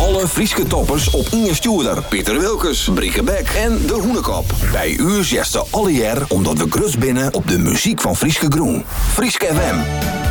Alle Frieske toppers op Inge Stuurder, Pieter Wilkes, Brieke Beck en De Hoenekop. Bij u zesde alle jaar omdat we grut binnen op de muziek van Frieske Groen. Frieske FM.